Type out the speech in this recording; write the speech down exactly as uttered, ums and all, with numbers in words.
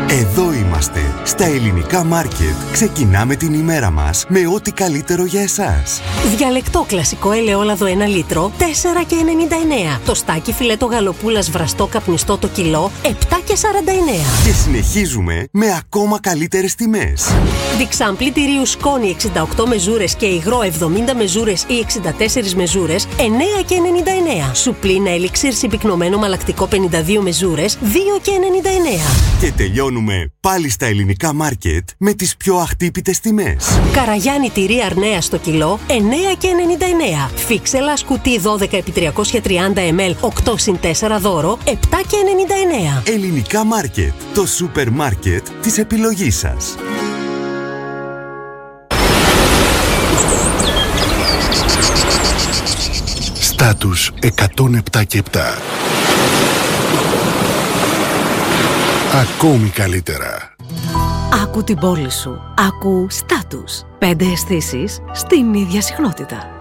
Εδώ είμαστε, στα ελληνικά μάρκετ. Ξεκινάμε την ημέρα μας με ό,τι καλύτερο για εσάς. Διαλεκτό κλασικό ελαιόλαδο ένα λίτρο, τέσσερα και ενενήντα εννέα. Τοστάκι φιλέτο γαλοπούλας βραστό καπνιστό το κιλό, επτά και σαράντα εννέα. Και συνεχίζουμε με ακόμα καλύτερες τιμές. Διξάμπλι τυρίου σκόνη εξήντα οκτώ μεζούρες και υγρό εβδομήντα μεζούρες ή εξήντα τέσσερις μεζούρες, εννέα και ενενήντα εννέα. Σουπλίνα ελιξίρ συμπυκνωμένο μαλακτικό πενήντα δύο μεζούρες, δύο και ενενήντα εννέα. Και τελειώνουμε πάλι στα ελληνικά μάρκετ με τις πιο αχτύπητες τιμές. Καραγιάννη τυρί αρνέα στο κιλό, εννέα και ενενήντα εννέα. Φίξελα κουτί δώδεκα επί τριακόσια τριάντα μιλιλίτρα, οκτώ συν τέσσερα δώρο, επτά και ενενήντα εννέα. Ελληνικά μάρκετ, το σούπερ μάρκετ της επιλογής σας. Στάτους εκατόν επτά και επτά. Ακόμη καλύτερα. Άκου την πόλη σου. Άκου Στάτους. Πέντε αισθήσεις στην ίδια συχνότητα.